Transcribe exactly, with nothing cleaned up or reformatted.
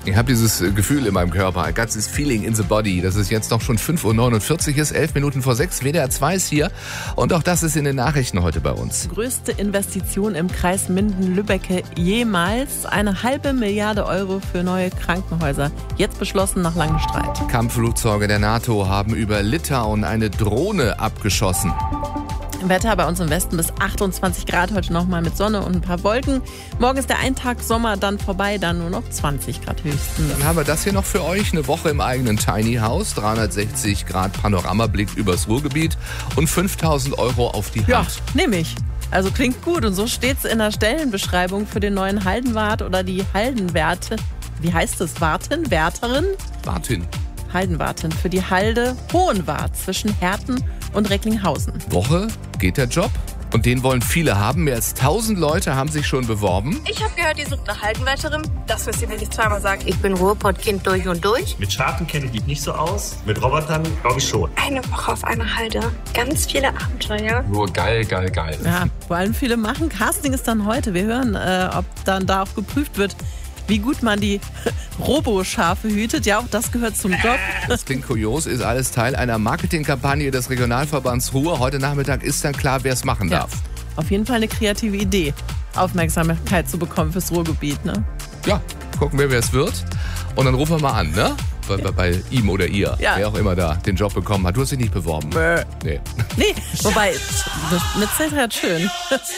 Ich habe dieses Gefühl in meinem Körper, ein ganzes Feeling in the body, dass es jetzt doch schon fünf Uhr neunundvierzig ist, elf Minuten vor sechs. W D R zwei ist hier und auch das ist in den Nachrichten heute bei uns. Größte Investition im Kreis Minden-Lübbecke jemals. Eine halbe Milliarde Euro für neue Krankenhäuser. Jetzt beschlossen nach langem Streit. Kampfflugzeuge der NATO haben über Litauen eine Drohne abgeschossen. Wetter bei uns im Westen bis achtundzwanzig Grad, heute nochmal mit Sonne und ein paar Wolken. Morgen ist der Eintag Sommer dann vorbei, dann nur noch zwanzig Grad höchstens. Dann haben wir das hier noch für euch, eine Woche im eigenen Tiny House, dreihundertsechzig Grad Panoramablick übers Ruhrgebiet und fünftausend Euro auf die Hand. Ja, nehme ich. Also klingt gut und so steht's in der Stellenbeschreibung für den neuen Haldenwart oder die Haldenwärte. Wie heißt es? Warten? Wärterin? Wartin. Haldenwartin für die Halde Hohenwart zwischen Herten und Recklinghausen. Woche geht der Job und den wollen viele haben. Mehr als tausend Leute haben sich schon beworben. Ich habe gehört, ihr sucht eine Haldenwärterin. Das müsst ihr mir nicht zweimal sagen. Ich bin Ruhrpottkind durch und durch. Mit Schafen kenne ich mich nicht so aus. Mit Robotern glaube ich schon. Eine Woche auf einer Halde. Ganz viele Abenteuer. Nur geil, geil, geil. Ja, wollen viele machen. Casting ist dann heute. Wir hören, äh, ob dann da auch geprüft wird, wie gut man die Robo-Schafe hütet. Ja, auch das gehört zum Job. Das klingt kurios, ist alles Teil einer Marketingkampagne des Regionalverbands Ruhr. Heute Nachmittag ist dann klar, wer es machen Ja, darf. auf jeden Fall eine kreative Idee, Aufmerksamkeit zu bekommen fürs Ruhrgebiet. Ne? Ja, gucken wir, wer es wird. Und dann rufen wir mal an, ne? Bei, bei, bei ihm oder ihr, Ja. wer auch immer da den Job bekommen hat. Du hast dich nicht beworben. Bäh. Nee. Nee, wobei, mit Zettel schön.